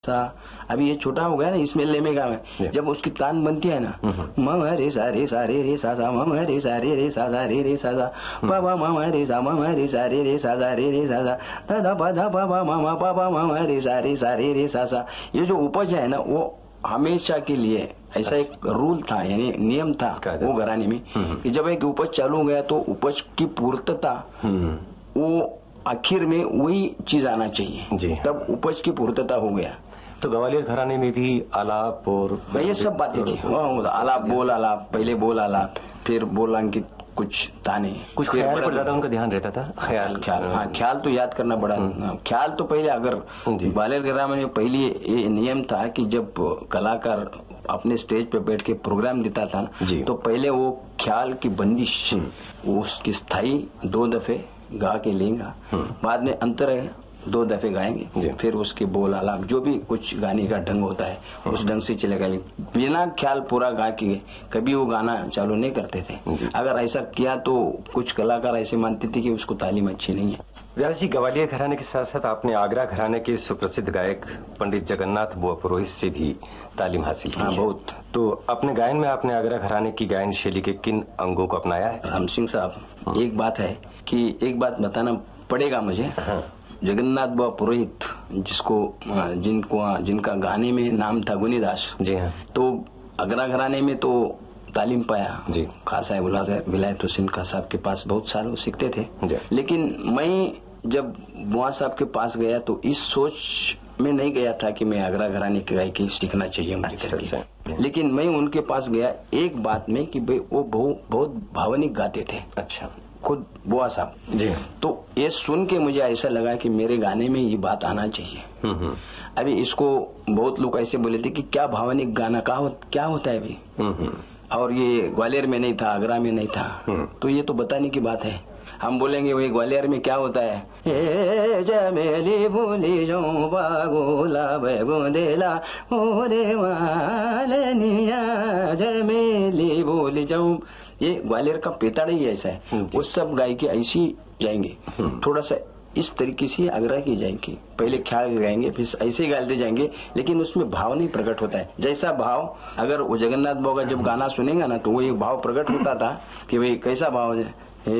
सा अभी ये छोटा हो गया ना, इसमें लेमे गा में जब उसकी तान बनती है ना, मम रे सा रे सा रे रे सा सा मम रे सा रे सा सा रे रे सा सा पापा मम रे सा रे रे सा सा रे रे सा सा दादा पादा पापा मम पापा मम रे सा रे सा सा। ये जो उपज है ना वो हमेशा के लिए ऐसा एक रूल था, यानी नियम था वो घराने में कि जब एक उपज चालू हो गया तो उपज की पूर्तता वो आखिर में वही चीज आना चाहिए, तब उपज की पूर्तता हो गया। तो ग्वालियर घराने में भी आलाप और ये सब बातें थी। आलाप बोल आलाप, पहले बोल आलाप, फिर बोल अंकित, कुछ ताने, कुछ ख्याल पर ज्यादा उनका ध्यान रहता था। ख्याल हाँ, ख्याल तो याद करना पड़ा। ख्याल तो पहले अगर ग्वालियर घराने में पहले ये नियम था कि जब कलाकार अपने स्टेज पे बैठ के प्रोग्राम देता था तो पहले वो ख्याल की बंदिश उसकी स्थायी 2 दफे गा के लेगा, बाद में अंतर 2 दफे गाएंगे, फिर उसके बोल आलाप जो भी कुछ गाने का ढंग होता है उस ढंग से चलेगा। बिना ख्याल पूरा गा के कभी वो गाना चालू नहीं करते थे। अगर ऐसा किया तो कुछ कलाकार ऐसे मानते थे कि उसको तालीम अच्छी नहीं है। व्यास जी, ग्वालियर घराने के साथ साथ आपने आगरा घराने के सुप्रसिद्ध गायक पंडित जगन्नाथ बुआ पुरोहित से भी तालीम हासिल की। बहुत। तो अपने गायन में आपने आगरा घराने की गायन शैली के किन अंगों को अपनाया है? राम सिंह साहब, एक बात है कि एक बात बताना पड़ेगा मुझे। जगन्नाथ बुआ पुरोहित जिनका गाने में नाम था गुनीदास जी हाँ, तो आगरा घराने में तो तालीम पाया जी। खास साहब विलायत हुसैन खां साहब के पास बहुत सालों सीखते थे, लेकिन मैं जब बुआ साहब के पास गया तो इस सोच में नहीं गया था कि मैं आगरा घराने की गायकी सीखना चाहिए मुझे करके। लेकिन मैं उनके पास गया एक बात में कि भाई वो बहुत भावनिक गाते थे। अच्छा, खुद बुआ साहब जी। तो ये सुन के मुझे ऐसा लगा कि मेरे गाने में ये बात आना चाहिए। अभी इसको बहुत लोग ऐसे बोले थे कि क्या भावनिक गाना क्या होता है अभी, और ये ग्वालियर में नहीं था, आगरा में नहीं था, तो ये तो बताने की बात है। हम बोलेंगे वही ग्वालियर में क्या होता है, ए जमेली भूली जाऊं बागोला बेगोदेला ओरे वालनिया जमेली भूली जाऊं, ये ग्वालियर का पेताड़ ही ऐसा है। वो सब गायकी ऐसी जाएंगे, थोड़ा सा इस तरीके से आग्रह की जाएंगी, पहले ख्याल गाएंगे फिर ऐसे ही गाते जाएंगे, लेकिन उसमें भाव नहीं प्रकट होता है। जैसा भाव अगर वो जगन्नाथ बाबा जब गाना सुनेगा ना तो वो एक भाव प्रकट होता था कि भाई कैसा भाव है,